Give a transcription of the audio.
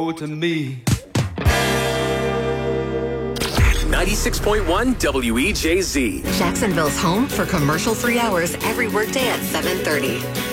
to me. 96.1 WEJZ. Jacksonville's home for commercial-free hours every workday at 7:30.